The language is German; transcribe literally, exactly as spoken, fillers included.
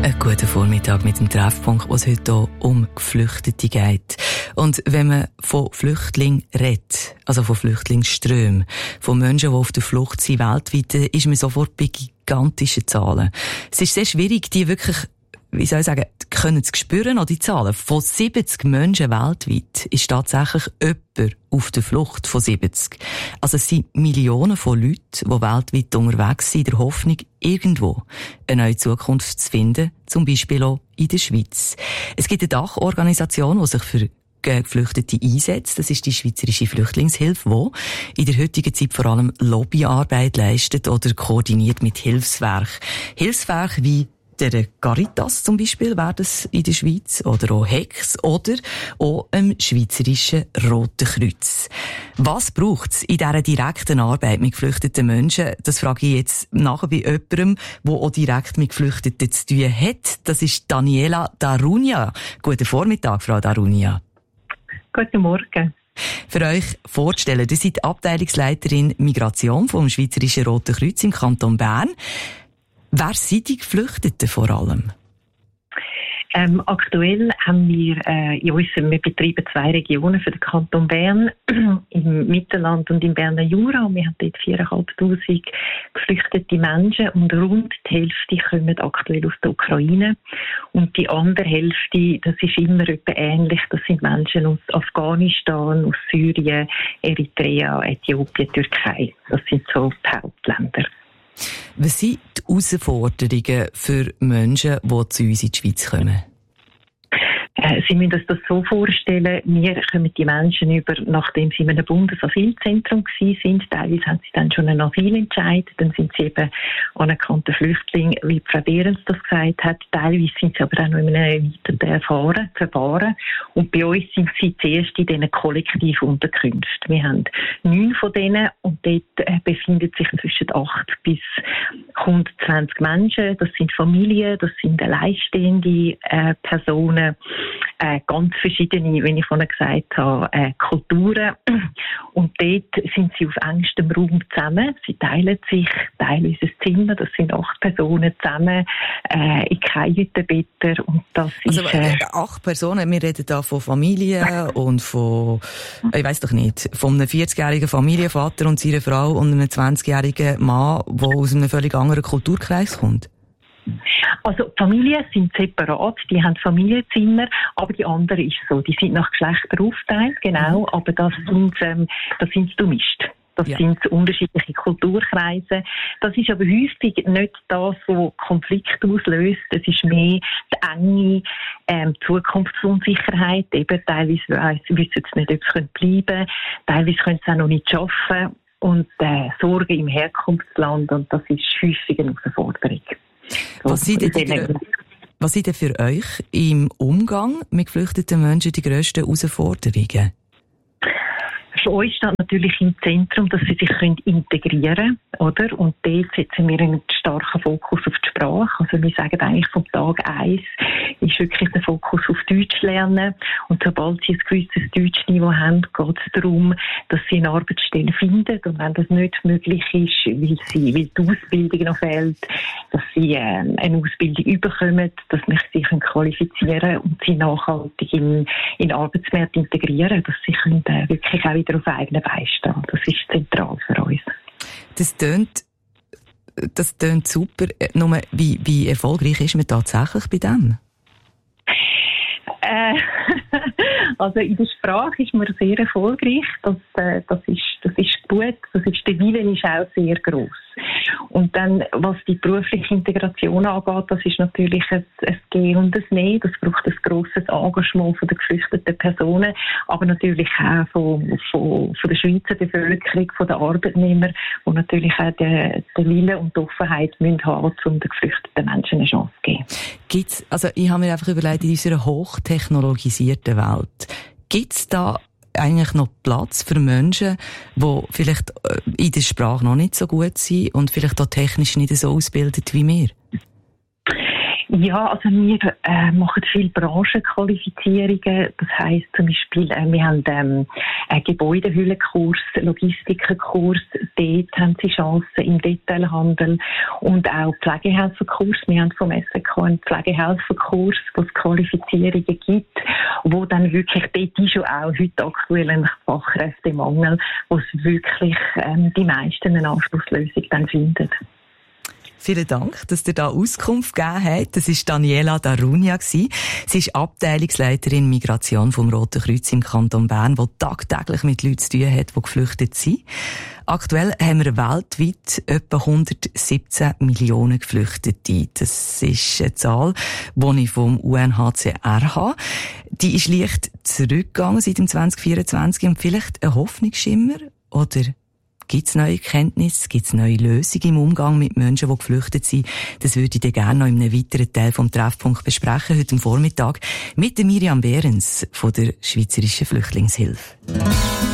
Einen guten Vormittag mit dem Treffpunkt, wo es heute hier um Geflüchtete geht. Und wenn man von Flüchtlingen redet, also von Flüchtlingsströmen, von Menschen, die auf der Flucht sind weltweit, ist man sofort bei gigantischen Zahlen. Es ist sehr schwierig, die wirklich, wie soll ich sagen, können zu spüren, auch die Zahlen. Von siebzig Menschen weltweit ist tatsächlich jemand auf der Flucht von siebzig. Also es sind Millionen von Leuten, die weltweit unterwegs sind, in der Hoffnung, irgendwo eine neue Zukunft zu finden, zum Beispiel auch in der Schweiz. Es gibt eine Dachorganisation, die sich für Geflüchtete einsetzt. Das ist die Schweizerische Flüchtlingshilfe, die in der heutigen Zeit vor allem Lobbyarbeit leistet oder koordiniert mit Hilfswerken. Hilfswerke wie der Caritas zum Beispiel wäre das in der Schweiz, oder auch Hex oder auch im Schweizerischen Roten Kreuz. Was braucht es in dieser direkten Arbeit mit geflüchteten Menschen? Das frage ich jetzt nachher bei jemandem, der auch direkt mit Geflüchteten zu tun hat. Das ist Daniela Darunia. Guten Vormittag, Frau Darunia. Guten Morgen. Für euch vorzustellen, ihr seid Abteilungsleiterin Migration vom Schweizerischen Roten Kreuz im Kanton Bern. Wer sind die Geflüchteten vor allem? Ähm, aktuell haben wir äh, in unserem, wir betreiben zwei Regionen für den Kanton Bern, im Mittelland und im Berner Jura. Und wir haben dort viertausendfünfhundert geflüchtete Menschen und rund die Hälfte kommen aktuell aus der Ukraine. Und die andere Hälfte, das ist immer etwa ähnlich, das sind Menschen aus Afghanistan, aus Syrien, Eritrea, Äthiopien, Türkei. Das sind so die Hauptländer. Was sind die Herausforderungen für Menschen, die zu uns in die Schweiz kommen? Sie müssen sich das so vorstellen, wir kommen die Menschen über, nachdem sie in einem Bundesasylzentrum gewesen sind. Teilweise haben sie dann schon einen Asylentscheid, dann sind sie eben anerkannte Flüchtlinge, wie Frau Behrens das gesagt hat. Teilweise sind sie aber auch noch in einem erweiterten Verfahren. Und bei uns sind sie zuerst in diesen kollektiven Unterkünften. Wir haben neun von denen und dort äh, befinden sich zwischen acht bis hundertzwanzig Menschen. Das sind Familien, das sind alleinstehende äh, Personen, Äh, ganz verschiedene, wie ich vorhin gesagt habe, äh, Kulturen. Und dort sind sie auf engstem Raum zusammen. Sie teilen sich teilweise ein Zimmer, das sind acht Personen zusammen, äh, in Kajütenbetten. Und das also, ist, äh, acht Personen, wir reden da von Familie und von, ich weiss doch nicht, von einem vierzigjährigen Familienvater und seiner Frau und einem zwanzigjährigen Mann, der aus einem völlig anderen Kulturkreis kommt. Also die Familien sind separat, die haben Familienzimmer, aber die anderen ist so, die sind nach Geschlechtern aufgeteilt, genau, aber das sind, ähm, das sind durchmischt. Das ja. sind unterschiedliche Kulturkreise. Das ist aber häufig nicht das, was Konflikt auslöst. Es ist mehr die enge ähm, Zukunftsunsicherheit. Eben teilweise wissen sie nicht, ob sie bleiben können. Teilweise können sie auch noch nicht arbeiten. Und äh, Sorgen im Herkunftsland. Und das ist häufig eine Herausforderung. Was sind, denn die, was sind denn für euch im Umgang mit geflüchteten Menschen die grössten Herausforderungen? Für uns steht natürlich im Zentrum, dass sie sich integrieren können, oder? Und dort setzen wir einen starken Fokus auf die Sprache. Also wir sagen eigentlich vom Tag eins ist wirklich der Fokus auf Deutsch lernen. Und sobald sie ein gewisses Deutschniveau haben, geht es darum, dass sie eine Arbeitsstelle finden. Und wenn das nicht möglich ist, weil, sie, weil die Ausbildung noch fehlt, dass sie äh, eine Ausbildung bekommen, dass wir sie können qualifizieren und sie nachhaltig in, in den Arbeitsmarkt integrieren, dass sie können, äh, wirklich auch wieder auf eigenen Beinen stehen. Das ist zentral für uns. Das tönt, das tönt super. Nur, wie, wie erfolgreich ist man tatsächlich bei dem? Äh, also in der Sprache ist man sehr erfolgreich. Das, äh, das, ist, das ist gut. Das ist, der Wille ist auch sehr gross. Und dann, was die berufliche Integration angeht, das ist natürlich ein, ein Gehen und ein Nehmen. Das braucht ein grosses Engagement von den geflüchteten Personen, aber natürlich auch von, von, von der Schweizer Bevölkerung, von den Arbeitnehmern, die natürlich auch den, den Willen und die Offenheit müssen haben, um den geflüchteten Menschen eine Chance zu geben. Gibt's, also ich habe mir einfach überlegt, in unserer hochtechnologisierten Welt, gibt es da eigentlich noch Platz für Menschen, die vielleicht in der Sprache noch nicht so gut sind und vielleicht auch technisch nicht so ausgebildet wie wir? Ja, also wir äh, machen viele Branchenqualifizierungen. Das heisst zum Beispiel, äh, wir haben ähm, einen Gebäudehüllenkurs, Logistikkurs, dort haben sie Chancen im Detailhandel und auch Pflegehelferkurs. Wir haben vom S W K einen Pflegehelferkurs, wo es Qualifizierungen gibt, wo dann wirklich dort ist schon auch heute aktuell ein Fachkräftemangel, wo es wirklich ähm, die meisten eine Anschlusslösung dann finden. Vielen Dank, dass ihr da Auskunft gegeben habt. Das war Daniela Darunia. Sie ist Abteilungsleiterin Migration vom Roten Kreuz im Kanton Bern, die tagtäglich mit Leuten zu tun hat, die geflüchtet sind. Aktuell haben wir weltweit etwa hundertsiebzehn Millionen Geflüchtete. Das ist eine Zahl, die ich vom U N H C R habe. Die ist leicht zurückgegangen seit dem zwanzig vierundzwanzig. Und vielleicht ein Hoffnungsschimmer? Oder gibt es neue Kenntnisse? Gibt es neue Lösungen im Umgang mit Menschen, die geflüchtet sind? Das würde ich dann gerne noch in einem weiteren Teil vom Treffpunkt besprechen, heute am Vormittag, mit der Miriam Behrens von der Schweizerischen Flüchtlingshilfe.